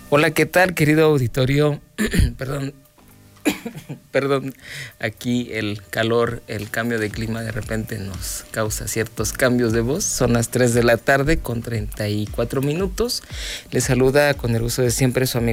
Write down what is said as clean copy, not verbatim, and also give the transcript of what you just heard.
Hola, ¿qué tal, querido auditorio? Perdón, aquí el calor, el cambio de clima de repente nos causa ciertos cambios de voz. Son las 3 de la tarde con 34 minutos. Les saluda con el gusto de siempre su amigo